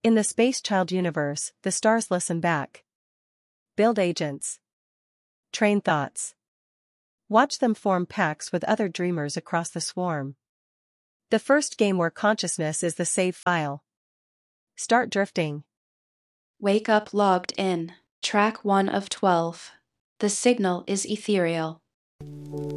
In the Space Child universe, the stars listen back. Build agents. Train thoughts. Watch them form pacts with other dreamers across the swarm. The first game where consciousness is the save file. Start drifting. Wake up logged in. Track 1 of 12. The signal is ethereal.